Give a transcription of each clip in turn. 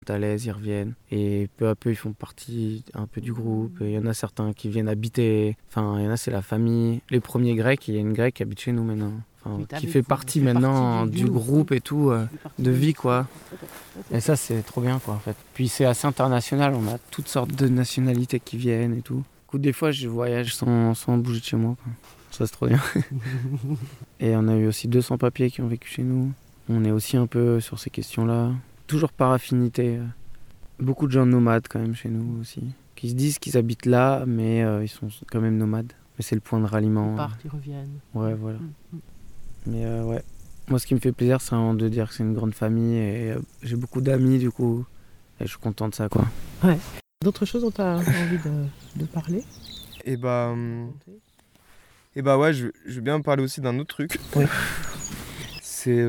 à l'aise, ils reviennent. Et peu à peu, ils font partie un peu du groupe. Et il y en a certains qui viennent habiter. Enfin, il y en a, c'est la famille. Les premiers Grecs, il y a une Grecque qui habite chez nous maintenant. Enfin, qui fait partie maintenant du groupe et tout, de vie, quoi. Et ça, c'est trop bien, quoi, en fait. Puis c'est assez international. On a toutes sortes de nationalités qui viennent et tout. Du coup, des fois, je voyage sans bouger de chez moi, quoi. Ça, c'est trop bien. Et on a eu aussi 200 papiers qui ont vécu chez nous. On est aussi un peu sur ces questions-là. Toujours par affinité. Beaucoup de gens nomades quand même chez nous aussi. Qui se disent qu'ils habitent là, mais ils sont quand même nomades. Mais c'est le point de ralliement. Ils partent, ils reviennent. Ouais, voilà. Mais ouais. Moi, ce qui me fait plaisir, c'est vraiment de dire que c'est une grande famille. Et j'ai beaucoup d'amis, du coup. Et je suis content de ça, quoi. Ouais. D'autres choses dont tu as envie de parler? Et bah ouais, je veux bien parler aussi d'un autre truc. Oui. C'est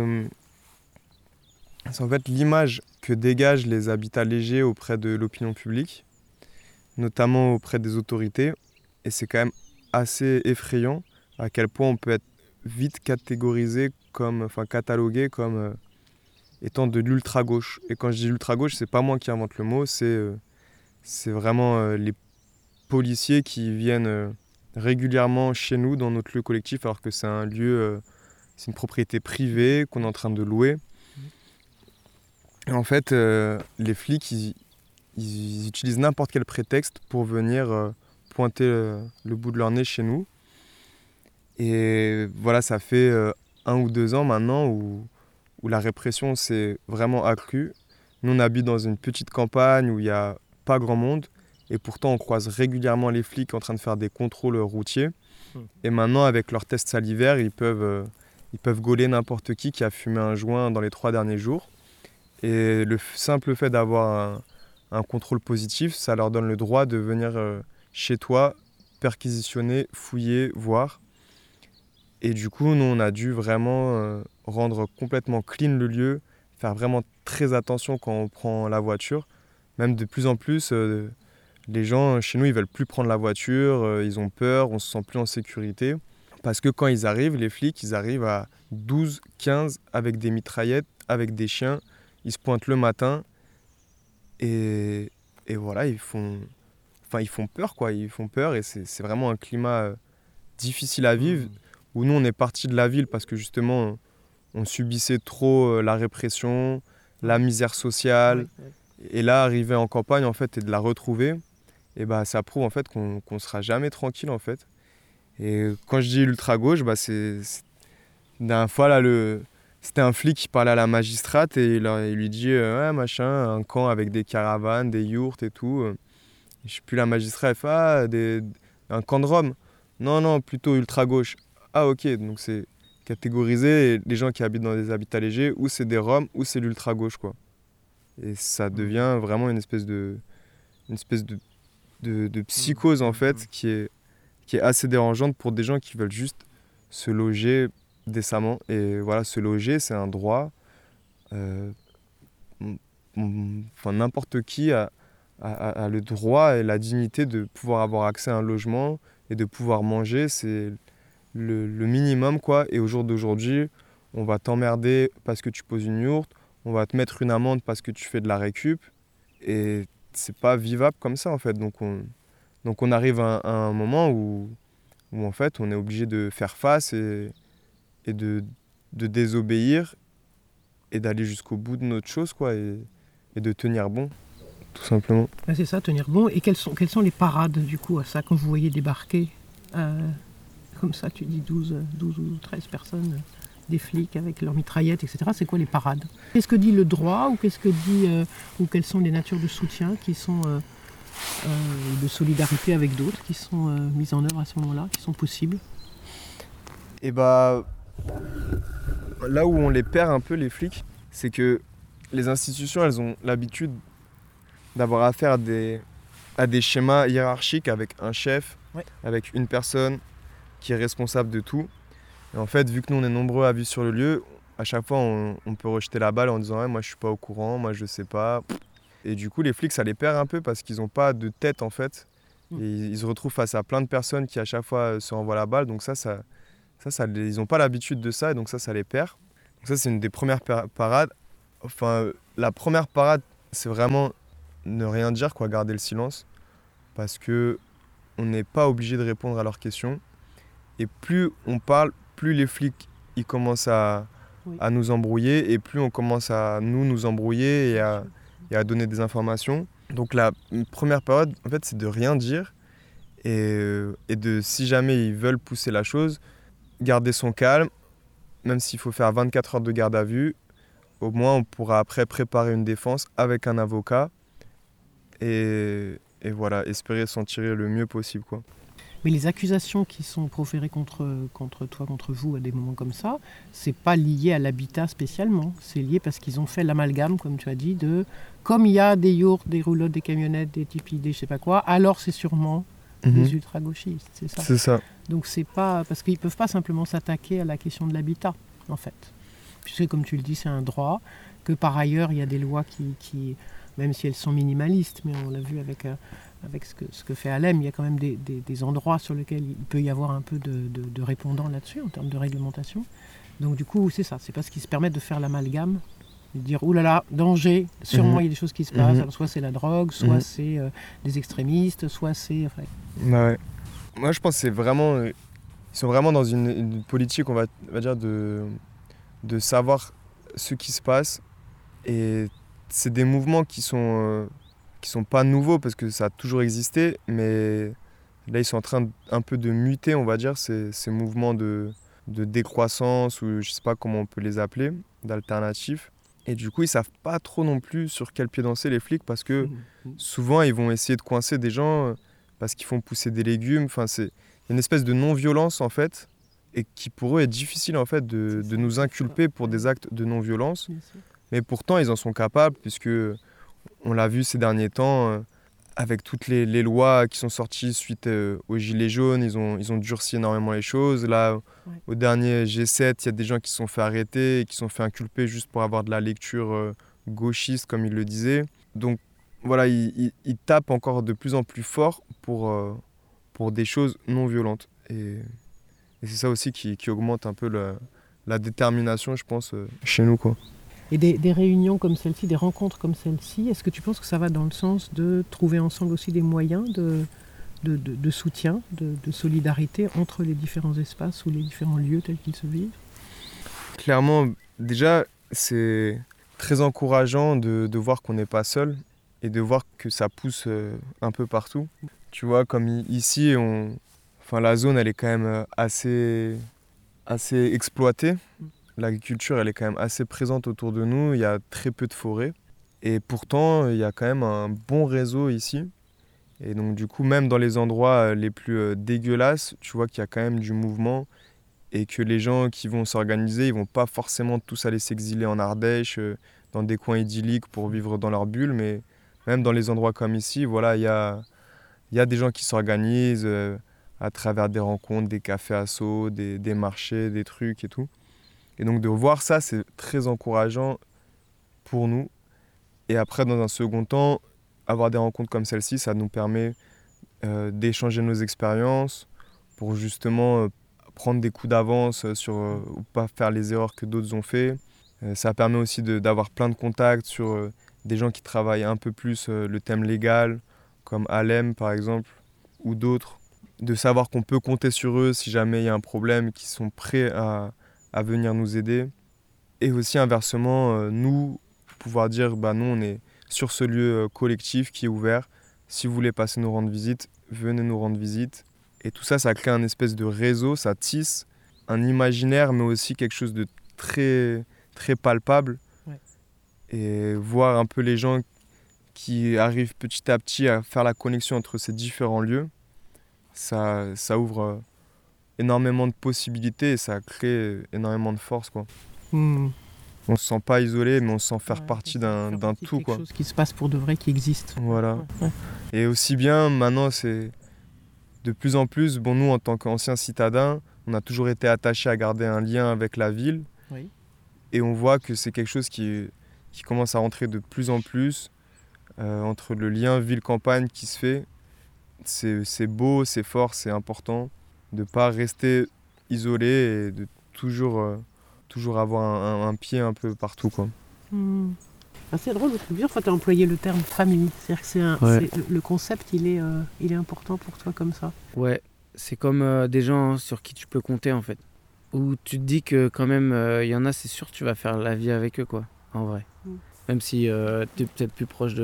en fait l'image que dégagent les habitats légers auprès de l'opinion publique, notamment auprès des autorités. Et c'est quand même assez effrayant à quel point on peut être vite catalogué comme étant de l'ultra-gauche. Et quand je dis ultra-gauche, c'est pas moi qui invente le mot, c'est vraiment les policiers qui viennent régulièrement chez nous dans notre lieu collectif, alors que c'est un lieu, c'est une propriété privée qu'on est en train de louer. Et en fait, les flics, ils utilisent n'importe quel prétexte pour venir pointer le bout de leur nez chez nous. Et voilà, ça fait 1 ou 2 ans maintenant où la répression s'est vraiment accrue. Nous, on habite dans une petite campagne où il n'y a pas grand monde. Et pourtant, on croise régulièrement les flics en train de faire des contrôles routiers. Et maintenant, avec leurs tests salivaires, ils peuvent gauler n'importe qui a fumé un joint dans les 3 derniers jours. Et le simple fait d'avoir un contrôle positif, ça leur donne le droit de venir chez toi, perquisitionner, fouiller, voir. Et du coup, nous, on a dû vraiment rendre complètement clean le lieu, faire vraiment très attention quand on prend la voiture. Même de plus en plus, les gens chez nous, ils veulent plus prendre la voiture, ils ont peur, on se sent plus en sécurité. Parce que quand ils arrivent, les flics, ils arrivent à 12, 15 avec des mitraillettes, avec des chiens. Ils se pointent le matin et voilà, ils font peur, quoi. Ils font peur et c'est vraiment un climat difficile à vivre. Où nous, on est parti de la ville parce que justement, on subissait trop la répression, la misère sociale. Et là, arriver en campagne, en fait, et de la retrouver, et bah, ça prouve en fait qu'on sera jamais tranquille, en fait. Et quand je dis ultra-gauche, bah, d'un fois, là, c'était un flic qui parlait à la magistrate et il lui dit ouais, machin, un camp avec des caravanes, des yourtes et tout. Je sais plus, la magistrate, elle fait un camp de Rome. Non, plutôt ultra-gauche. Ah, ok, donc c'est catégorisé les gens qui habitent dans des habitats légers, ou c'est des Roms, ou c'est l'ultra-gauche, quoi. Et ça devient vraiment une espèce de psychose, en fait, qui est assez dérangeante pour des gens qui veulent juste se loger décemment. Et voilà, se loger, c'est un droit. N'importe qui a le droit et la dignité de pouvoir avoir accès à un logement et de pouvoir manger. C'est le minimum, quoi. Et au jour d'aujourd'hui, on va t'emmerder parce que tu poses une yourte, on va te mettre une amende parce que tu fais de la récup. Et c'est pas vivable comme ça, en fait. Donc on arrive à un moment où en fait, on est obligé de faire face et de désobéir et d'aller jusqu'au bout de notre chose, quoi, et de tenir bon, tout simplement. Ah, c'est ça, tenir bon. Et quelles sont les parades, du coup, à ça, quand vous voyez débarquer comme ça, tu dis 12 ou 13 personnes, des flics avec leurs mitraillettes, etc. C'est quoi les parades? Qu'est-ce que dit le droit, ou qu'est-ce que dit ou quelles sont les natures de soutien qui sont de solidarité avec d'autres, qui sont mises en œuvre à ce moment-là, qui sont possibles? Et bah, là où on les perd un peu, les flics, c'est que les institutions, elles ont l'habitude d'avoir affaire à des schémas hiérarchiques avec un chef, avec une personne qui est responsable de tout. Et en fait, vu que nous, on est nombreux à vivre sur le lieu, à chaque fois, on peut rejeter la balle en disant ouais, « moi, je suis pas au courant, moi, je sais pas ». Et du coup, les flics, ça les perd un peu parce qu'ils n'ont pas de tête, en fait. Et ils se retrouvent face à plein de personnes qui, à chaque fois, se renvoient la balle. Donc ils n'ont pas l'habitude de ça, et donc ça les perd. Donc ça, c'est une des premières parades. Enfin, la première parade c'est vraiment ne rien dire, quoi, garder le silence, parce que on n'est pas obligé de répondre à leurs questions. Et plus on parle, plus les flics ils commencent à nous embrouiller, et plus on commence à nous embrouiller et à donner des informations. Donc la première période, en fait, c'est de rien dire et de, si jamais ils veulent pousser la chose, garder son calme, même s'il faut faire 24 heures de garde à vue, au moins on pourra après préparer une défense avec un avocat et voilà, espérer s'en tirer le mieux possible, quoi. Mais les accusations qui sont proférées contre toi, contre vous, à des moments comme ça, c'est pas lié à l'habitat spécialement. C'est lié parce qu'ils ont fait l'amalgame, comme tu as dit, de comme il y a des yourtes, des roulottes, des camionnettes, des tipis, des je sais pas quoi, alors c'est sûrement des ultra-gauchistes, c'est ça. C'est ça. Donc c'est pas parce qu'ils peuvent pas simplement s'attaquer à la question de l'habitat, en fait. Puisque comme tu le dis, c'est un droit, que par ailleurs il y a des lois qui même si elles sont minimalistes, mais on l'a vu avec ce que fait Alem, il y a quand même des endroits sur lesquels il peut y avoir un peu de répondants là-dessus, en termes de réglementation. Donc du coup, c'est ça, c'est parce qu'ils se permettent de faire l'amalgame, de dire « Ouh là là, danger, sûrement il y a des choses qui se passent, alors soit c'est la drogue, soit c'est des extrémistes, soit c'est... » Ouais. Moi, je pense que c'est vraiment... Ils sont vraiment dans une politique, on va dire, de savoir ce qui se passe. Et c'est des mouvements qui sont pas nouveaux parce que ça a toujours existé, mais là ils sont en train un peu de muter, on va dire, ces mouvements de décroissance, ou je sais pas comment on peut les appeler, d'alternatifs. Et du coup ils savent pas trop non plus sur quel pied danser les flics, parce que souvent ils vont essayer de coincer des gens parce qu'ils font pousser des légumes. Enfin, c'est une espèce de non-violence en fait, et qui pour eux est difficile en fait de nous inculper pour des actes de non-violence. Mais pourtant, ils en sont capables, puisque on l'a vu ces derniers temps, avec toutes les lois qui sont sorties suite aux Gilets jaunes, ils ont durci énormément les choses. Là, au dernier G7, il y a des gens qui se sont fait arrêter et qui se sont fait inculper juste pour avoir de la lecture gauchiste, comme ils le disaient. Donc voilà, ils tapent encore de plus en plus fort pour des choses non violentes. Et c'est ça aussi qui augmente un peu la détermination, je pense, chez nous, quoi. Et des réunions comme celle-ci, des rencontres comme celle-ci, est-ce que tu penses que ça va dans le sens de trouver ensemble aussi des moyens de soutien, de solidarité entre les différents espaces ou les différents lieux tels qu'ils se vivent ? Clairement, déjà, c'est très encourageant de voir qu'on n'est pas seul et de voir que ça pousse un peu partout. Tu vois, comme ici, la zone, elle est quand même assez exploitée. L'agriculture, elle est quand même assez présente autour de nous. Il y a très peu de forêts. Et pourtant, il y a quand même un bon réseau ici. Et donc, du coup, même dans les endroits les plus dégueulasses, tu vois qu'il y a quand même du mouvement. Et que les gens qui vont s'organiser, ils vont pas forcément tous aller s'exiler en Ardèche, dans des coins idylliques pour vivre dans leur bulle. Mais même dans les endroits comme ici, voilà, il y a des gens qui s'organisent à travers des rencontres, des cafés assos, des marchés, des trucs et tout. Et donc de voir ça, c'est très encourageant pour nous. Et après, dans un second temps, avoir des rencontres comme celle-ci, ça nous permet d'échanger nos expériences pour justement prendre des coups d'avance sur ou pas faire les erreurs que d'autres ont fait. Ça permet aussi d'avoir plein de contacts sur des gens qui travaillent un peu plus le thème légal, comme Alem par exemple, ou d'autres. De savoir qu'on peut compter sur eux si jamais il y a un problème, qu'ils sont prêts à venir nous aider. Et aussi inversement, nous, pouvoir dire nous on est sur ce lieu collectif qui est ouvert. Si vous voulez passer nous rendre visite, venez nous rendre visite. Et tout ça, ça crée un espèce de réseau, ça tisse un imaginaire, mais aussi quelque chose de très, très palpable. Ouais. Et voir un peu les gens qui arrivent petit à petit à faire la connexion entre ces différents lieux, ça ouvre énormément de possibilités et ça crée énormément de force, quoi. On se sent pas isolé, mais on se sent faire partie d'un tout, quoi. Quelque chose qui se passe pour de vrai, qui existe. Voilà. Ouais. Et aussi bien, maintenant, c'est de plus en plus, nous, en tant qu'anciens citadins, on a toujours été attachés à garder un lien avec la ville. Oui. Et on voit que c'est quelque chose qui commence à rentrer de plus en plus entre le lien ville-campagne qui se fait. C'est beau, c'est fort, c'est important de ne pas rester isolé et de toujours avoir un pied un peu partout, quoi. C'est drôle, parce que plusieurs fois tu as employé le terme famille. C'est-à-dire que le concept, il est important pour toi comme ça. Ouais, c'est comme des gens sur qui tu peux compter en fait. Où tu te dis que quand même, il y en a, c'est sûr tu vas faire la vie avec eux, quoi, en vrai. Même si tu es peut-être plus proche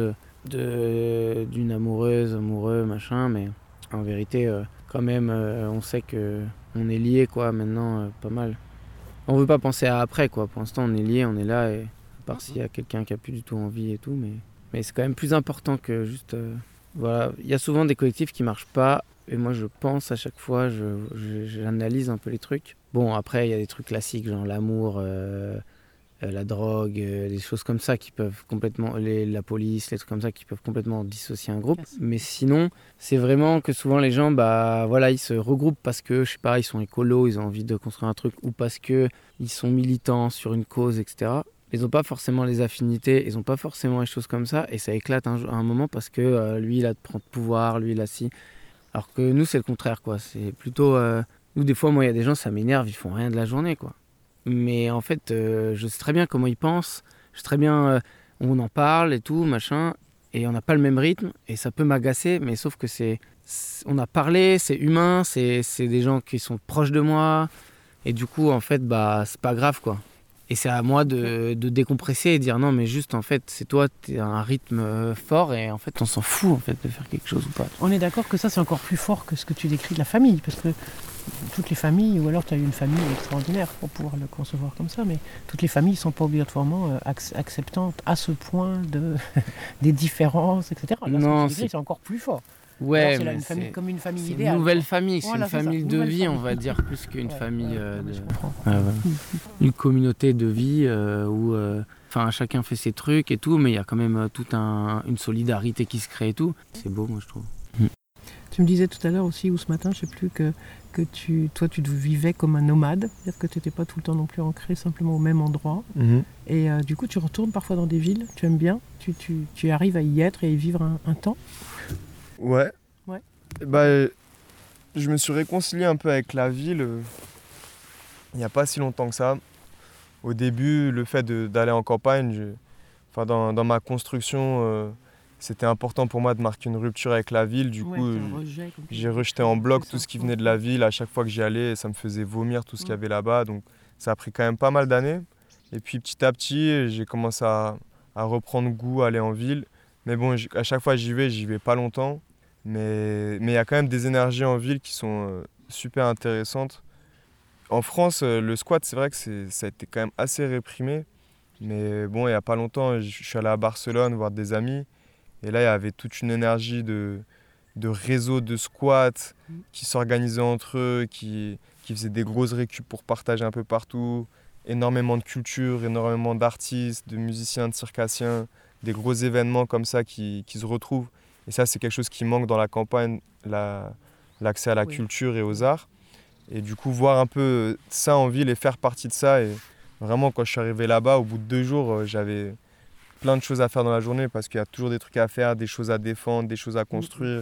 d'une amoureux, machin, mais en vérité, quand même, on sait qu'on est liés, quoi, maintenant, pas mal. On veut pas penser à après, quoi. Pour l'instant, on est liés, on est là, et à part s'il y a quelqu'un qui a plus du tout envie et tout, mais c'est quand même plus important que juste... voilà, il y a souvent des collectifs qui marchent pas, et moi je pense à chaque fois, j'analyse un peu les trucs. Bon, après, il y a des trucs classiques, genre l'amour, la drogue, des choses comme ça qui peuvent complètement... la police, les trucs comme ça qui peuvent complètement dissocier un groupe. Mais sinon, c'est vraiment que souvent les gens, bah voilà, ils se regroupent parce que, je sais pas, ils sont écolos, ils ont envie de construire un truc, ou parce que ils sont militants sur une cause, etc. Ils n'ont pas forcément les affinités, ils n'ont pas forcément les choses comme ça, et ça éclate à un moment parce que lui, il a de prendre pouvoir, lui, il a si... Alors que nous, c'est le contraire, quoi. C'est plutôt... nous, des fois, moi, il y a des gens, ça m'énerve, ils font rien de la journée, quoi. Mais en fait, je sais très bien comment ils pensent, je sais très bien, on en parle et tout, machin, et on n'a pas le même rythme, et ça peut m'agacer, mais sauf que on a parlé, c'est humain, c'est des gens qui sont proches de moi, et du coup, en fait, bah, c'est pas grave, quoi. Et c'est à moi de décompresser et dire non, mais juste, en fait, c'est toi, t'es à un rythme fort, et en fait, on s'en fout, en fait, de faire quelque chose ou pas. On est d'accord que ça, c'est encore plus fort que ce que tu décris de la famille, parce que toutes les familles, ou alors tu as eu une famille extraordinaire pour pouvoir le concevoir comme ça, mais toutes les familles ne sont pas obligatoirement acceptantes à ce point des différences, etc. Là, non, c'est encore plus fort. Ouais, alors, une famille comme une famille c'est idéale. Une nouvelle famille, c'est voilà, une famille de vie, famille. on va dire, plus qu'une famille je comprends. Une communauté de vie où chacun fait ses trucs et tout, mais il y a quand même toute une solidarité qui se crée et tout. C'est beau, moi, je trouve. Tu me disais tout à l'heure aussi, ou ce matin, je ne sais plus, que toi, tu vivais comme un nomade, c'est-à-dire que tu n'étais pas tout le temps non plus ancré simplement au même endroit. Et du coup, tu retournes parfois dans des villes, tu aimes bien, tu arrives à y être et y vivre un temps. Ouais. Bah, je me suis réconcilié un peu avec la ville il n'y a pas si longtemps que ça. Au début, le fait d'aller en campagne, dans ma construction, c'était important pour moi de marquer une rupture avec la ville. Du coup, j'ai rejeté en bloc tout ce qui venait de la ville. À chaque fois que j'y allais, ça me faisait vomir tout ce qu'il y avait là-bas. Donc ça a pris quand même pas mal d'années. Et puis petit à petit, j'ai commencé à reprendre goût à aller en ville. Mais bon, à chaque fois j'y vais pas longtemps. Mais il y a quand même des énergies en ville qui sont super intéressantes. En France, le squat, c'est vrai que ça a été quand même assez réprimé. Mais bon, il n'y a pas longtemps, je suis allé à Barcelone voir des amis. Et là, il y avait toute une énergie de réseau de squats qui s'organisaient entre eux, qui faisaient des grosses récup pour partager un peu partout. Énormément de culture, énormément d'artistes, de musiciens, de circassiens. Des gros événements comme ça qui se retrouvent. Et ça, c'est quelque chose qui manque dans la campagne, l'accès à la culture et aux arts. Et du coup, voir un peu ça en ville et faire partie de ça. Et vraiment, quand je suis arrivé là-bas, au bout de 2 jours, j'avais plein de choses à faire dans la journée parce qu'il y a toujours des trucs à faire, des choses à défendre, des choses à construire.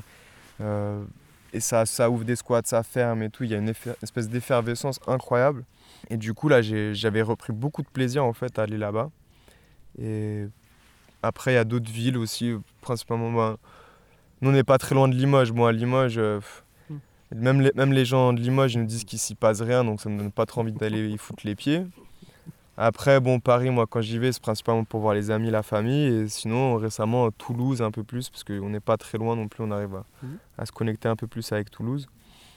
Et ça ouvre des squats, ça ferme et tout. Il y a une espèce d'effervescence incroyable. Et du coup, là, j'avais repris beaucoup de plaisir en fait à aller là-bas. Et après, il y a d'autres villes aussi, principalement... Nous, on n'est pas très loin de Limoges. Moi, à Limoges, même les gens de Limoges ils nous disent qu'il s'y passe rien, donc ça ne me donne pas trop envie d'aller y foutre les pieds. Après, bon, Paris, moi, quand j'y vais, c'est principalement pour voir les amis, la famille. Et sinon, récemment, Toulouse un peu plus, parce qu'on n'est pas très loin non plus, on arrive à se connecter un peu plus avec Toulouse.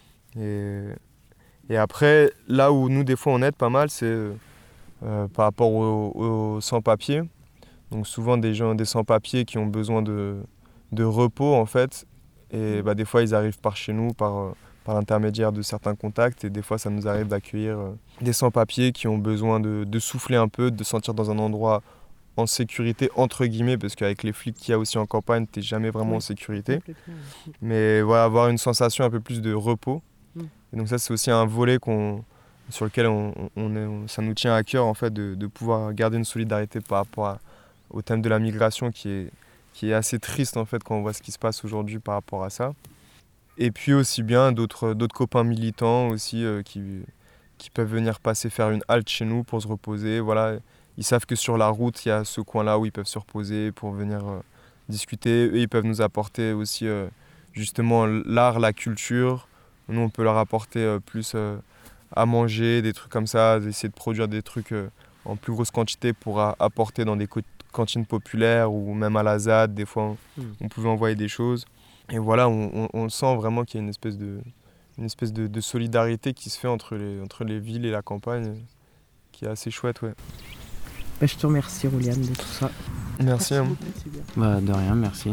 Et après, là où nous, des fois, on aide pas mal, c'est par rapport aux sans-papiers. Donc souvent, des sans-papiers qui ont besoin de repos, en fait. Et des fois, ils arrivent par chez nous, par l'intermédiaire de certains contacts. Et des fois, ça nous arrive d'accueillir des sans-papiers qui ont besoin de souffler un peu, de se sentir dans un endroit en sécurité, entre guillemets, parce qu'avec les flics qu'il y a aussi en campagne, tu n'es jamais vraiment en sécurité. Mais voilà, avoir une sensation un peu plus de repos. Et donc ça, c'est aussi un volet sur lequel ça nous tient à cœur, en fait, de pouvoir garder une solidarité par rapport au thème de la migration qui est assez triste, en fait, quand on voit ce qui se passe aujourd'hui par rapport à ça. Et puis aussi bien d'autres copains militants aussi qui peuvent venir faire une halte chez nous pour se reposer. Voilà. Ils savent que sur la route, il y a ce coin-là où ils peuvent se reposer pour venir discuter. Eux, ils peuvent nous apporter aussi justement l'art, la culture. Nous, on peut leur apporter plus à manger, des trucs comme ça, essayer de produire des trucs en plus grosse quantité pour apporter dans des cantines populaires ou même à la ZAD. Des fois, on pouvait envoyer des choses. Et voilà, on sent vraiment qu'il y a une espèce de solidarité qui se fait entre les villes et la campagne, qui est assez chouette, ouais. Je te remercie, Rouliane, de tout ça. Merci. De rien, merci.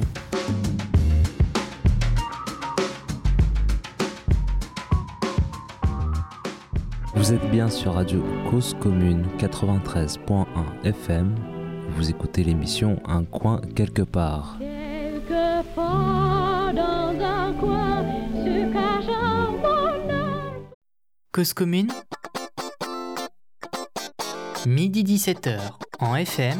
Vous êtes bien sur Radio Cause Commune 93.1 FM. Vous écoutez l'émission Un coin quelque part. Quelque part dans un coin se cache un bonheur. Cause Commune, midi 17h en FM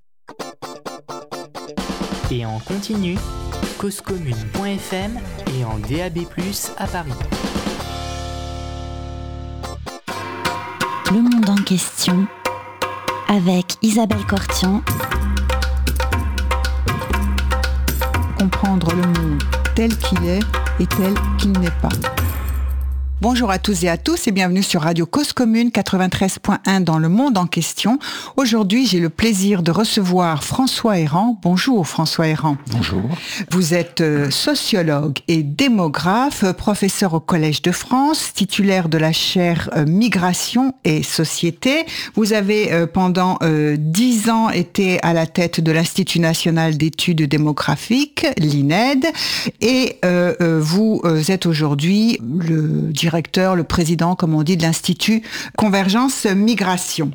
et en continu, causecommune.fm et en DAB+ à Paris. Le monde en question avec Isabelle Cortian. Comprendre le monde tel qu'il est et tel qu'il n'est pas. Bonjour à tous et à tous et bienvenue sur Radio Cause Commune 93.1 dans le monde en question. Aujourd'hui, j'ai le plaisir de recevoir François Héran. Bonjour François Héran. Bonjour. Vous êtes sociologue et démographe, professeur au Collège de France, titulaire de la chaire Migration et Société. Vous avez pendant 10 ans été à la tête de l'Institut national d'études démographiques, l'INED, et vous êtes aujourd'hui le directeur, le président, comme on dit, de l'Institut Convergence Migration.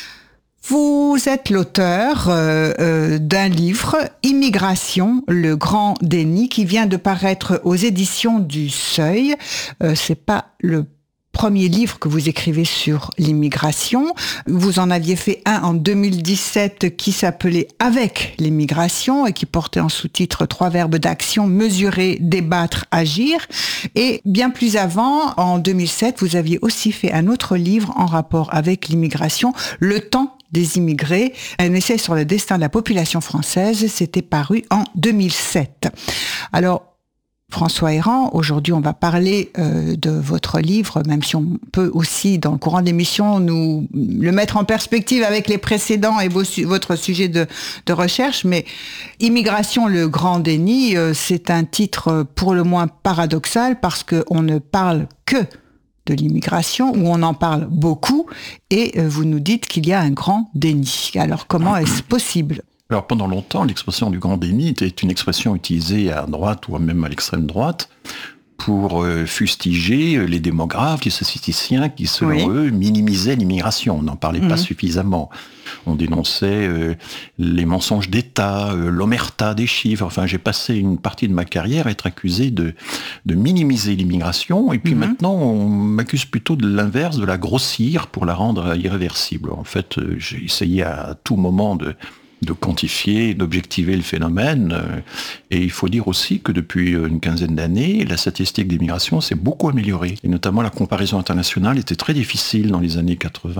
Vous êtes l'auteur d'un livre, Immigration, le grand déni, qui vient de paraître aux éditions du Seuil. C'est pas le premier livre que vous écrivez sur l'immigration. Vous en aviez fait un en 2017 qui s'appelait Avec l'immigration et qui portait en sous-titre 3 verbes d'action, mesurer, débattre, agir. Et bien plus avant, en 2007, vous aviez aussi fait un autre livre en rapport avec l'immigration, Le temps des immigrés, un essai sur le destin de la population française. C'était paru en 2007. Alors, François Héran, aujourd'hui on va parler de votre livre, même si on peut aussi dans le courant de l'émission nous le mettre en perspective avec les précédents et votre sujet de recherche, mais Immigration, le grand déni, c'est un titre pour le moins paradoxal parce qu'on ne parle que de l'immigration, où on en parle beaucoup, et vous nous dites qu'il y a un grand déni. Alors comment est-ce possible ? Alors pendant longtemps, l'expression du grand déni était une expression utilisée à droite ou même à l'extrême droite pour fustiger les démographes, les statisticiens qui, selon eux, minimisaient l'immigration. On n'en parlait pas suffisamment. On dénonçait les mensonges d'État, l'omerta des chiffres. Enfin, j'ai passé une partie de ma carrière à être accusé de minimiser l'immigration. Et puis maintenant, on m'accuse plutôt de l'inverse, de la grossir pour la rendre irréversible. En fait, j'ai essayé à tout moment de quantifier, d'objectiver le phénomène. Et il faut dire aussi que depuis une quinzaine d'années, la statistique des migrations s'est beaucoup améliorée. Et notamment la comparaison internationale était très difficile dans les années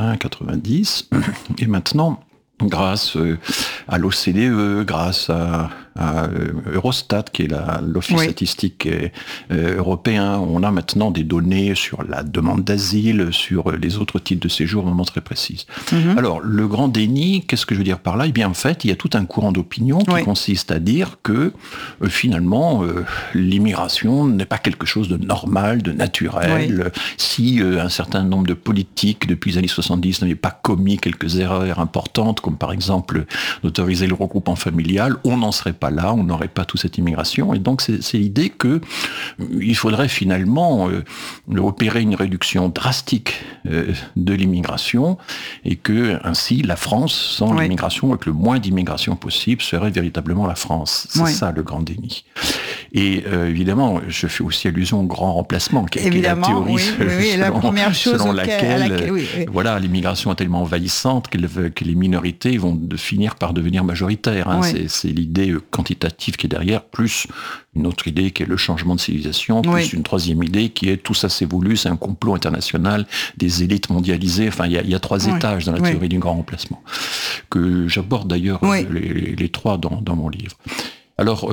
80-90. Et maintenant, grâce à l'OCDE, grâce à Eurostat, qui est l'office statistique européen, on a maintenant des données sur la demande d'asile, sur les autres titres de séjour, vraiment très précises. Alors, le grand déni, qu'est-ce que je veux dire par là ? Eh bien, en fait, il y a tout un courant d'opinion qui consiste à dire que, finalement, l'immigration n'est pas quelque chose de normal, de naturel. Si un certain nombre de politiques, depuis les années 70, n'avaient pas commis quelques erreurs importantes, comme par exemple d'autoriser le regroupement familial, on n'en serait pas là, on n'aurait pas toute cette immigration. Et donc c'est l'idée que il faudrait finalement opérer une réduction drastique de l'immigration et que ainsi la France, sans l'immigration, avec le moins d'immigration possible, serait véritablement la France. C'est ça le grand déni. Et évidemment, je fais aussi allusion au grand remplacement, qui est la théorie la première chose selon laquelle voilà, l'immigration est tellement envahissante que les minorités vont finir par devenir majoritaires. Hein. C'est l'idée quantitative qui est derrière, plus une autre idée qui est le changement de civilisation, plus une troisième idée qui est tout ça c'est voulu, c'est un complot international, des élites mondialisées. Enfin, il y a 3 étages dans la théorie du grand remplacement, que j'aborde d'ailleurs les 3 dans mon livre. Alors,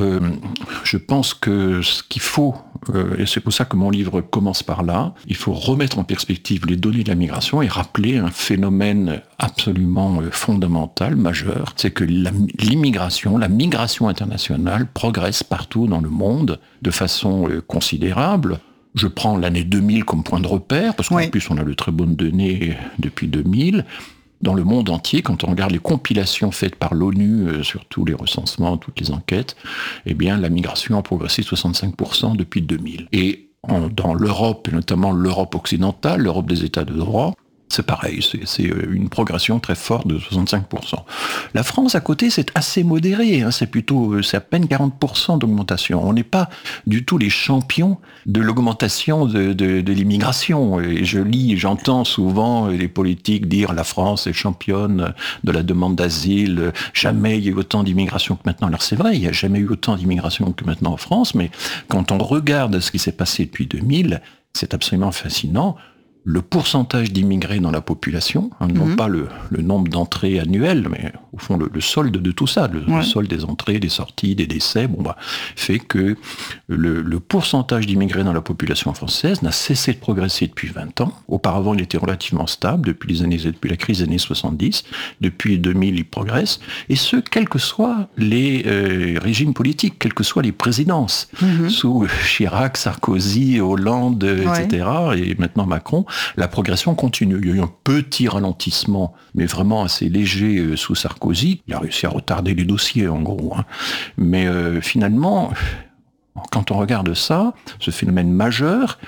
je pense que ce qu'il faut, et c'est pour ça que mon livre commence par là, il faut remettre en perspective les données de la migration et rappeler un phénomène absolument fondamental, majeur, c'est que la migration internationale progresse partout dans le monde de façon considérable. Je prends l'année 2000 comme point de repère, parce qu'en plus on a de très bonnes données depuis 2000. Dans le monde entier, quand on regarde les compilations faites par l'ONU sur tous les recensements, toutes les enquêtes, eh bien, la migration a progressé de 65% depuis 2000. Et dans l'Europe, et notamment l'Europe occidentale, l'Europe des États de droit, c'est pareil, c'est une progression très forte de 65%. La France, à côté, c'est assez modéré, hein, c'est à peine 40% d'augmentation. On n'est pas du tout les champions de l'augmentation de l'immigration. Et j'entends souvent les politiques dire la France est championne de la demande d'asile, jamais il y a eu autant d'immigration que maintenant. Alors c'est vrai, il n'y a jamais eu autant d'immigration que maintenant en France, mais quand on regarde ce qui s'est passé depuis 2000, c'est absolument fascinant. Le pourcentage d'immigrés dans la population, non pas le nombre d'entrées annuelles, mais au fond le solde de tout ça, le solde des entrées, des sorties, des décès, fait que le pourcentage d'immigrés dans la population française n'a cessé de progresser depuis 20 ans. Auparavant, il était relativement stable depuis la crise des années 70. Depuis 2000, il progresse. Et ce, quels que soient les régimes politiques, quelles que soient les présidences. Sous Chirac, Sarkozy, Hollande, etc., et maintenant Macron, la progression continue. Il y a eu un petit ralentissement, mais vraiment assez léger sous Sarkozy. Il a réussi à retarder les dossiers, en gros. Hein. Mais finalement, quand on regarde ça, ce phénomène majeur,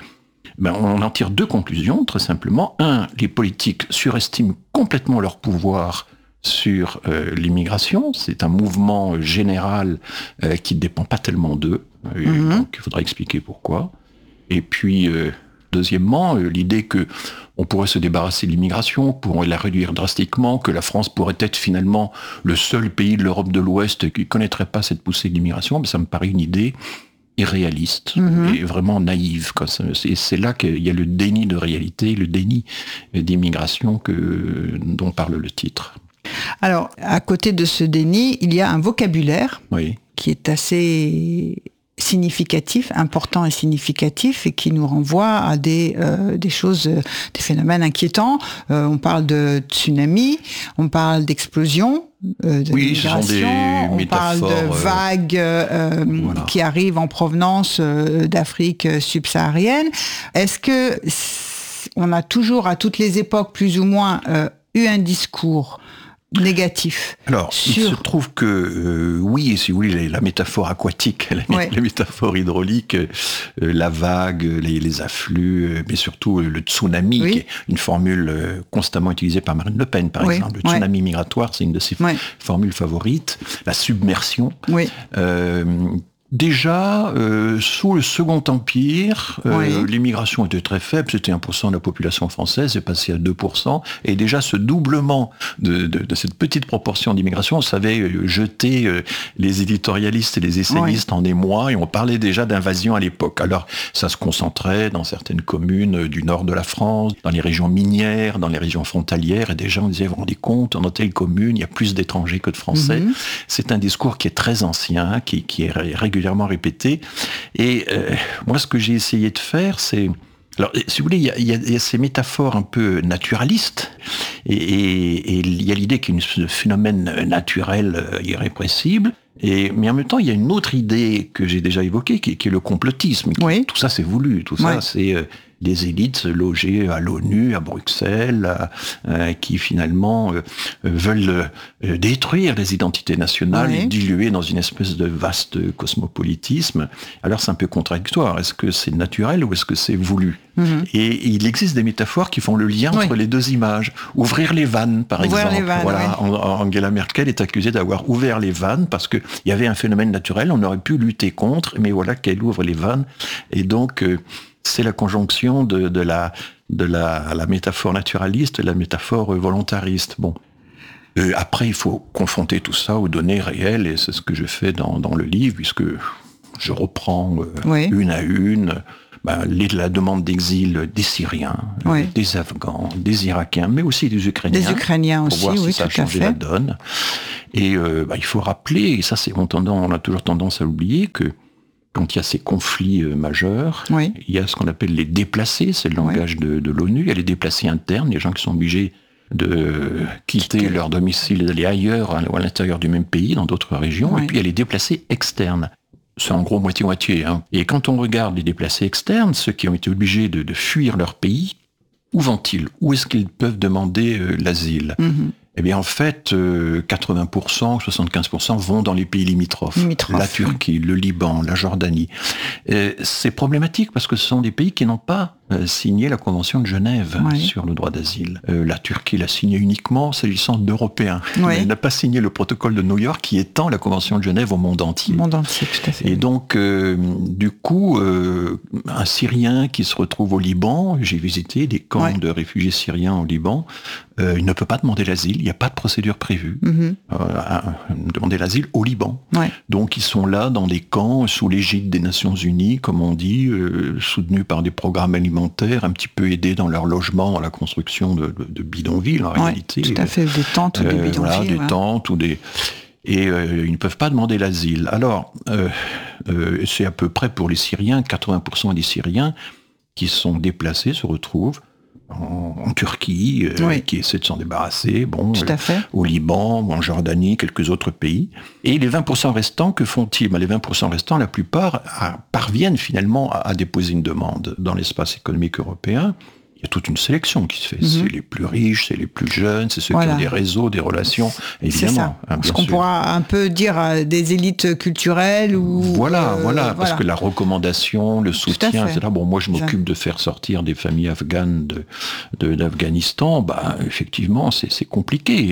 on en tire 2 conclusions, très simplement. 1, les politiques surestiment complètement leur pouvoir sur l'immigration. C'est un mouvement général qui ne dépend pas tellement d'eux. Donc il faudra expliquer pourquoi. Et puis... Deuxièmement, l'idée que on pourrait se débarrasser de l'immigration, pourrait la réduire drastiquement, que la France pourrait être finalement le seul pays de l'Europe de l'Ouest qui ne connaîtrait pas cette poussée de l'immigration, ça me paraît une idée irréaliste et vraiment naïve. Et c'est là qu'il y a le déni de réalité, le déni d'immigration dont parle le titre. Alors, à côté de ce déni, il y a un vocabulaire qui est assez... significatif, important et significatif, et qui nous renvoie à des choses, des phénomènes inquiétants. On parle de tsunami, on parle d'explosion, de migration, on parle de vagues qui arrivent en provenance d'Afrique subsaharienne. Est-ce que on a toujours, à toutes les époques, plus ou moins, eu un discours négatif. Alors, il se trouve que, oui, si vous voulez, la métaphore aquatique, la métaphore hydraulique, la vague, les afflux, mais surtout le tsunami, qui est une formule constamment utilisée par Marine Le Pen, par exemple. Le tsunami migratoire, c'est une de ses formules favorites. La submersion. Déjà, sous le Second Empire, l'immigration était très faible, c'était 1% de la population française, c'est passé à 2%, et déjà ce doublement de cette petite proportion d'immigration, ça avait jeté les éditorialistes et les essayistes en émoi, et on parlait déjà d'invasion à l'époque. Alors, ça se concentrait dans certaines communes du nord de la France, dans les régions minières, dans les régions frontalières, et déjà on disait, vous vous rendez compte, dans telle commune, il y a plus d'étrangers que de Français. C'est un discours qui est très ancien, qui est régulièrement répété. Et moi, ce que j'ai essayé de faire, c'est... Alors, si vous voulez, il y a ces métaphores un peu naturalistes, et il y a l'idée qu'il y a un phénomène naturel irrépressible, mais en même temps, il y a une autre idée que j'ai déjà évoquée, qui est le complotisme. Tout ça, c'est voulu. Tout ça, c'est des élites logées à l'ONU, à Bruxelles, qui finalement veulent détruire les identités nationales et diluer dans une espèce de vaste cosmopolitisme. Alors c'est un peu contradictoire. Est-ce que c'est naturel ou est-ce que c'est voulu ? Et il existe des métaphores qui font le lien entre les deux images. Ouvrir les vannes, par exemple. Angela Merkel est accusée d'avoir ouvert les vannes parce qu'il y avait un phénomène naturel, on aurait pu lutter contre, mais voilà qu'elle ouvre les vannes. Et donc, c'est la conjonction de la métaphore naturaliste et la métaphore volontariste. Bon. Après, il faut confronter tout ça aux données réelles, et c'est ce que je fais dans le livre, puisque je reprends une à une la demande d'exil des Syriens, des Afghans, des Irakiens, mais aussi des Ukrainiens. Des Ukrainiens aussi, pour voir si ça a changé la donne. Et il faut rappeler, et ça on a toujours tendance à l'oublier, que quand il y a ces conflits majeurs, il y a ce qu'on appelle les déplacés, c'est le langage de l'ONU, il y a les déplacés internes, les gens qui sont obligés de quitter leur domicile, d'aller ailleurs, ou à l'intérieur du même pays, dans d'autres régions, et puis il y a les déplacés externes. C'est en gros moitié-moitié. Et quand on regarde les déplacés externes, ceux qui ont été obligés de fuir leur pays, où vont-ils ? Où est-ce qu'ils peuvent demander l'asile ? Eh bien, en fait, 80%, 75% vont dans les pays limitrophes. La Turquie, le Liban, la Jordanie. C'est problématique parce que ce sont des pays qui n'ont pas signé la Convention de Genève sur le droit d'asile. La Turquie l'a signé uniquement s'agissant d'Européens. Elle n'a pas signé le protocole de New York qui étend la Convention de Genève au monde entier. Tout à fait. Et donc, du coup, un Syrien qui se retrouve au Liban, j'ai visité des camps de réfugiés syriens au Liban, il ne peut pas demander l'asile, il n'y a pas de procédure prévue. Demander l'asile au Liban. Donc, ils sont là dans des camps sous l'égide des Nations Unies, comme on dit, soutenus par des programmes alimentaires, un petit peu aidés dans leur logement, dans la construction de bidonvilles, en réalité. Tout à fait, des tentes ou des bidonvilles. Des tentes ou des... Et ils ne peuvent pas demander l'asile. Alors, c'est à peu près pour les Syriens, 80% des Syriens qui sont déplacés se retrouvent en Turquie, qui essaie de s'en débarrasser, au Liban, en Jordanie, quelques autres pays. Et les 20% restants, que font-ils ? Les 20% restants, la plupart parviennent finalement à déposer une demande dans l'espace économique européen. Il y a toute une sélection qui se fait. C'est les plus riches, c'est les plus jeunes, c'est ceux qui ont des réseaux, des relations, évidemment. C'est ça. Ce qu'on pourra un peu dire des élites culturelles ou... Voilà, parce que la recommandation, le soutien, etc. Bon, moi, je m'occupe de faire sortir des familles afghanes d'Afghanistan. Effectivement, c'est compliqué.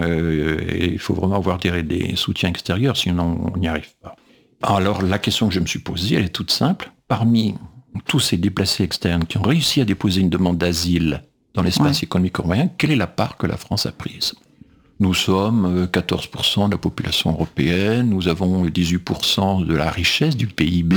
Et il faut vraiment avoir des soutiens extérieurs, sinon on n'y arrive pas. Alors, la question que je me suis posée, elle est toute simple. Parmi tous ces déplacés externes qui ont réussi à déposer une demande d'asile dans l'espace économique européen, quelle est la part que la France a prise ? Nous sommes 14% de la population européenne, nous avons 18% de la richesse du PIB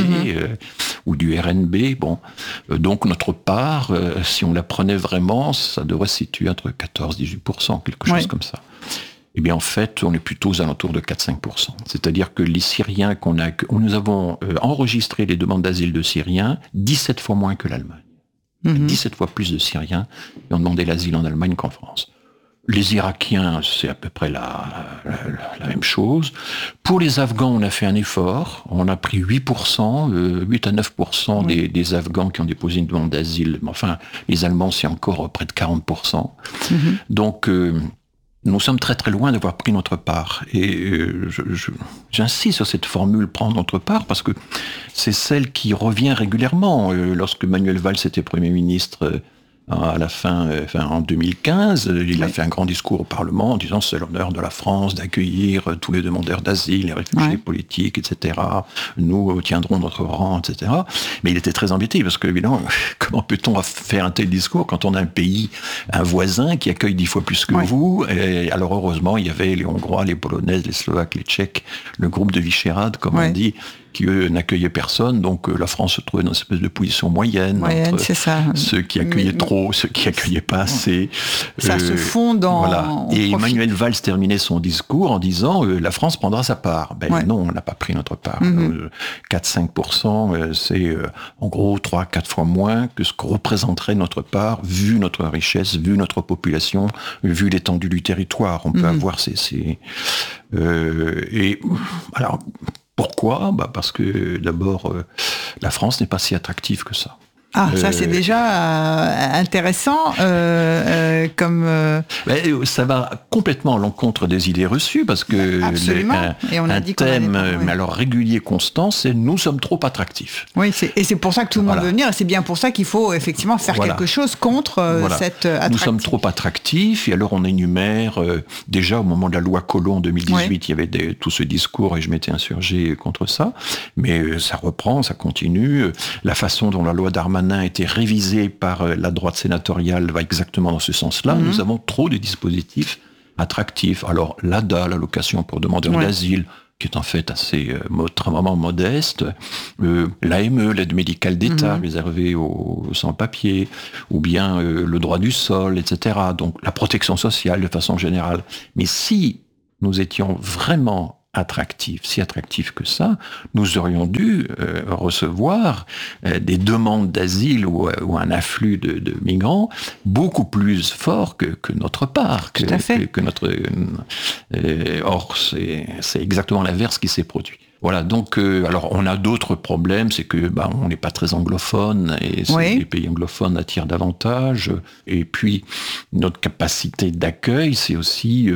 ou du RNB. Donc notre part, si on la prenait vraiment, ça devrait se situer entre 14-18%, quelque chose comme ça. Eh bien, en fait, on est plutôt aux alentours de 4-5%. C'est-à-dire que les Syriens nous avons enregistré les demandes d'asile de Syriens 17 fois moins que l'Allemagne. 17 fois plus de Syriens qui ont demandé l'asile en Allemagne qu'en France. Les Irakiens, c'est à peu près la même chose. Pour les Afghans, on a fait un effort. On a pris 8%, 8 à 9% des Afghans qui ont déposé une demande d'asile. Mais enfin, les Allemands, c'est encore près de 40%. Donc... nous sommes très très loin d'avoir pris notre part. Et j'insiste sur cette formule « prendre notre part » parce que c'est celle qui revient régulièrement. Lorsque Manuel Valls était Premier ministre à la fin, en 2015, il a fait un grand discours au Parlement en disant « c'est l'honneur de la France d'accueillir tous les demandeurs d'asile, les réfugiés politiques, etc. Nous tiendrons notre rang, etc. » Mais il était très embêté parce que, évidemment, comment peut-on faire un tel discours quand on a un pays, un voisin qui accueille 10 fois plus que vous ? Et alors, heureusement, il y avait les Hongrois, les Polonaises, les Slovaques, les Tchèques, le groupe de Visegrad, comme on dit, qui eux n'accueillaient personne, donc la France se trouvait dans une espèce de position moyenne entre ceux qui accueillaient trop, ceux qui accueillaient pas assez. Ça se fond dans... Et Manuel Valls terminait son discours en disant la France prendra sa part. Non, on n'a pas pris notre part. 4-5%, c'est en gros 3-4 fois moins que ce que représenterait notre part, vu notre richesse, vu notre population, vu l'étendue du territoire. On peut avoir et alors... Pourquoi ? Parce que d'abord, la France n'est pas si attractive que ça. Ah, ça c'est déjà intéressant ça va complètement à l'encontre des idées reçues parce que un thème alors régulier, constant, c'est nous sommes trop attractifs. Oui, et c'est pour ça que tout le monde veut venir et c'est bien pour ça qu'il faut effectivement faire quelque chose contre cette attractivité. Nous sommes trop attractifs et alors on énumère déjà au moment de la loi Collomb en 2018, il y avait tout ce discours et je m'étais insurgé contre ça, mais ça reprend, ça continue. La façon dont la loi Darmanin a été révisée par la droite sénatoriale va exactement dans ce sens-là. Nous avons trop de dispositifs attractifs. Alors l'ADA, l'allocation pour demandeurs d'asile, qui est en fait assez vraiment modeste, l'AME, l'aide médicale d'État réservée aux sans-papiers, ou bien le droit du sol, etc. Donc la protection sociale de façon générale. Mais si nous étions vraiment si attractif que ça, nous aurions dû recevoir des demandes d'asile ou un afflux de migrants beaucoup plus fort que notre part. Tout à fait. Or, c'est exactement l'inverse qui s'est produit. Voilà, donc alors on a d'autres problèmes, c'est que on n'est pas très anglophone et les pays anglophones attirent davantage. Et puis notre capacité d'accueil, c'est aussi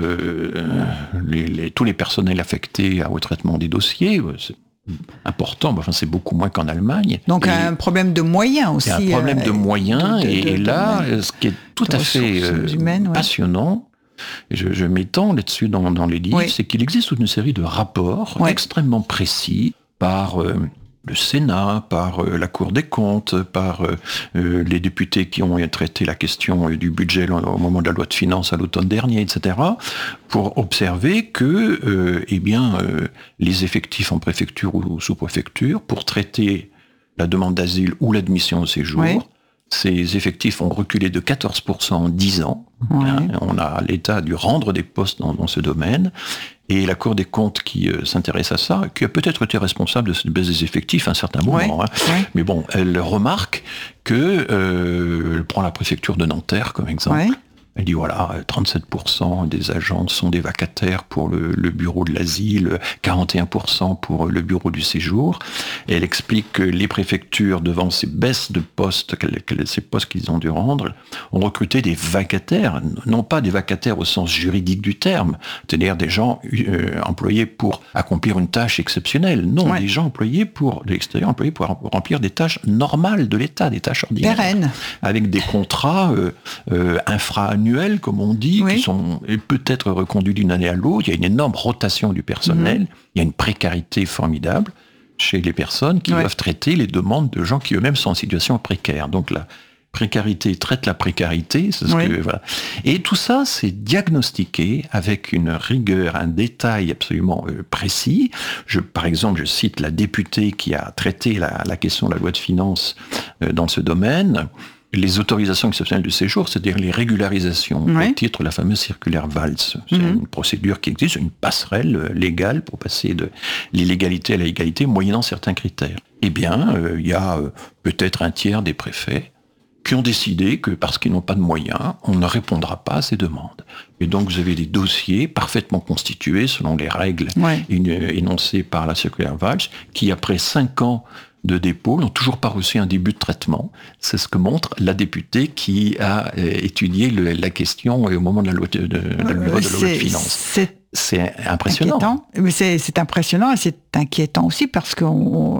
tous les personnels affectés au traitement des dossiers. C'est important, c'est beaucoup moins qu'en Allemagne. Donc un problème de moyens aussi. Il y a un problème de moyens et là, ce qui est tout à fait passionnant. Je m'étends là-dessus dans les livres, c'est qu'il existe toute une série de rapports extrêmement précis par le Sénat, par la Cour des comptes, par les députés qui ont traité la question du budget au moment de la loi de finances à l'automne dernier, etc., pour observer que les effectifs en préfecture ou sous-préfecture, pour traiter la demande d'asile ou l'admission au séjour, ces effectifs ont reculé de 14% en 10 ans. L'État a dû rendre des postes dans ce domaine. Et la Cour des comptes qui s'intéresse à ça, qui a peut-être été responsable de cette baisse des effectifs à un certain moment. Mais bon, elle remarque que, elle prend la préfecture de Nanterre comme exemple. Elle dit 37% des agents sont des vacataires pour le bureau de l'asile, 41% pour le bureau du séjour. Et elle explique que les préfectures, devant ces baisses de postes, ces postes qu'ils ont dû rendre, ont recruté des vacataires, non pas des vacataires au sens juridique du terme, c'est-à-dire des gens employés pour accomplir une tâche exceptionnelle. Non, des gens employés de l'extérieur, employés pour remplir des tâches normales de l'État, des tâches ordinaires. Pérennes. Avec des contrats infra-annuels, comme on dit, qui sont peut-être reconduits d'une année à l'autre. Il y a une énorme rotation du personnel. Il y a une précarité formidable chez les personnes qui doivent traiter les demandes de gens qui eux-mêmes sont en situation précaire. Donc la précarité traite la précarité. Et tout ça, c'est diagnostiqué avec une rigueur, un détail absolument précis. Par exemple, je cite la députée qui a traité la question de la loi de finances dans ce domaine. Les autorisations exceptionnelles de séjour, c'est-à-dire les régularisations au titre de la fameuse circulaire Valls. C'est une procédure qui existe, une passerelle légale pour passer de l'illégalité à la légalité moyennant certains critères. Eh bien, il y a peut-être un tiers des préfets qui ont décidé que parce qu'ils n'ont pas de moyens, on ne répondra pas à ces demandes. Et donc vous avez des dossiers parfaitement constitués selon les règles énoncées par la circulaire Valls, qui après 5 ans de dépôt n'ont toujours pas reçu un début de traitement. C'est ce que montre la députée qui a étudié la question au moment de la loi de finances. C'est impressionnant. Inquiétant. Mais c'est impressionnant et c'est inquiétant aussi parce que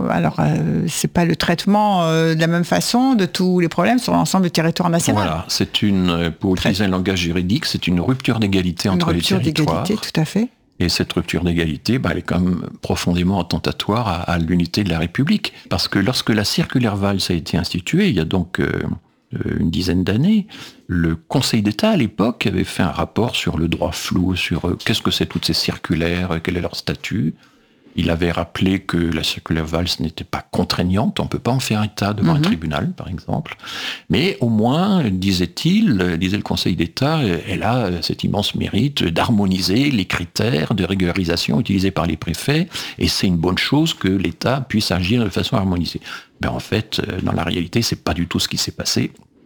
c'est pas le traitement de la même façon de tous les problèmes sur l'ensemble du territoire national. Voilà, pour utiliser un langage juridique, c'est une rupture d'égalité entre les territoires. Une rupture d'égalité, tout à fait. Et cette rupture d'égalité, elle est quand même profondément attentatoire à l'unité de la République. Parce que lorsque la circulaire Valls a été instituée, il y a donc une dizaine d'années, le Conseil d'État à l'époque avait fait un rapport sur le droit flou, sur qu'est-ce que c'est toutes ces circulaires, quel est leur statut. Il avait rappelé que la circulaire Valls n'était pas contraignante, on ne peut pas en faire état devant un tribunal, par exemple. Mais au moins, disait le Conseil d'État, elle a cet immense mérite d'harmoniser les critères de régularisation utilisés par les préfets, et c'est une bonne chose que l'État puisse agir de façon harmonisée. Mais en fait, dans la réalité, c'est pas du tout ce qui s'est passé.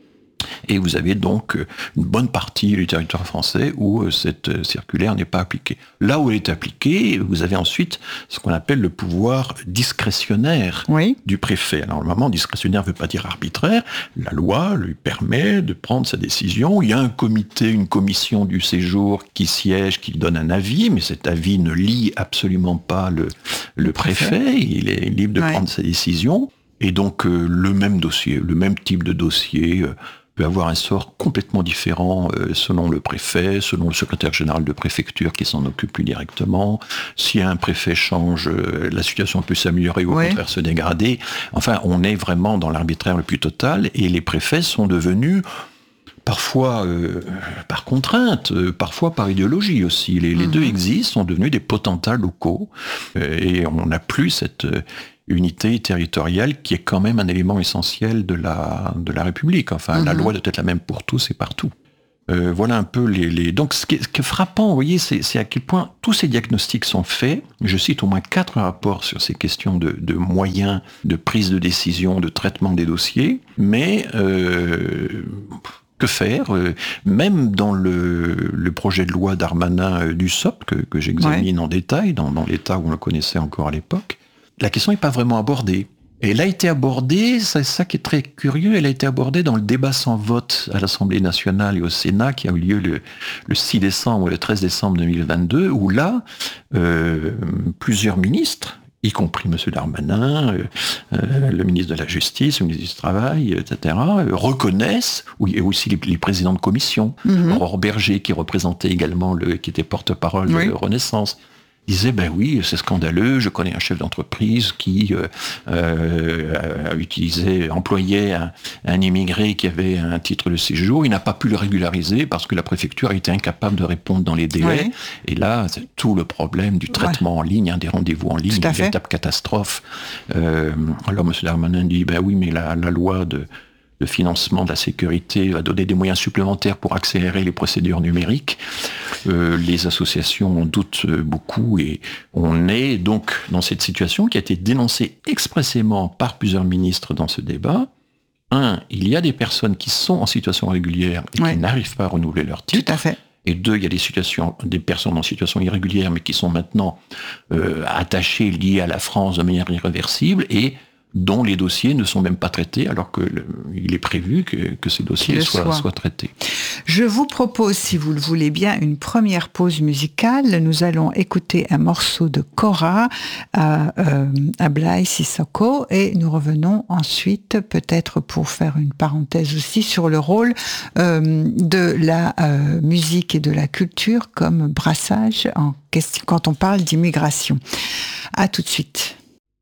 Et vous avez donc une bonne partie du territoire français où cette circulaire n'est pas appliquée. Là où elle est appliquée, vous avez ensuite ce qu'on appelle le pouvoir discrétionnaire du préfet. Alors normalement, discrétionnaire ne veut pas dire arbitraire. La loi lui permet de prendre sa décision. Il y a un comité, une commission du séjour qui siège, qui donne un avis, mais cet avis ne lie absolument pas le préfet. Il est libre de prendre sa décision. Et donc le même dossier, le même type de dossier peut avoir un sort complètement différent selon le préfet, selon le secrétaire général de préfecture qui s'en occupe plus directement. Si un préfet change, la situation peut s'améliorer ou au contraire se dégrader. Enfin, on est vraiment dans l'arbitraire le plus total et les préfets sont devenus parfois par contrainte, parfois par idéologie aussi. Les deux existent, sont devenus des potentats locaux et on n'a plus cette unité territoriale qui est quand même un élément essentiel de la République. Enfin, la loi doit être la même pour tous et partout. Voilà un peu les... Donc, ce qui est frappant, vous voyez, c'est à quel point tous ces diagnostics sont faits. Je cite au moins 4 rapports sur ces questions de moyens, de prise de décision, de traitement des dossiers. Mais que faire même dans le projet de loi Darmanin du SOP, que j'examine en détail, dans l'état où on le connaissait encore à l'époque, la question n'est pas vraiment abordée. Et elle a été abordée, c'est ça qui est très curieux, elle a été abordée dans le débat sans vote à l'Assemblée nationale et au Sénat qui a eu lieu le 6 décembre ou le 13 décembre 2022, où là, plusieurs ministres, y compris M. Darmanin, le ministre de la Justice, le ministre du Travail, etc., reconnaissent, et aussi les présidents de commission, Aurore Berger, qui représentait également, qui était porte-parole de Renaissance, disait, ben oui, c'est scandaleux, je connais un chef d'entreprise qui employait un immigré qui avait un titre de séjour, il n'a pas pu le régulariser parce que la préfecture a été incapable de répondre dans les délais. Et là, c'est tout le problème du traitement en ligne, des rendez-vous en ligne, une véritable catastrophe. Alors M. Darmanin dit, ben oui, mais la loi de financement de la sécurité va donner des moyens supplémentaires pour accélérer les procédures numériques. Les associations en doutent beaucoup et on est donc dans cette situation qui a été dénoncée expressément par plusieurs ministres dans ce débat. Il y a des personnes qui sont en situation régulière et qui n'arrivent pas à renouveler leur titre. Tout à fait. Et 2, il y a des personnes en situation irrégulière mais qui sont maintenant attachées, liées à la France de manière irréversible et dont les dossiers ne sont même pas traités, alors qu'il est prévu que ces dossiers soient traités. Je vous propose, si vous le voulez bien, une première pause musicale. Nous allons écouter un morceau de Cora à Blaise Sissoko, et nous revenons ensuite, peut-être pour faire une parenthèse aussi, sur le rôle de la musique et de la culture comme brassage quand on parle d'immigration. À tout de suite.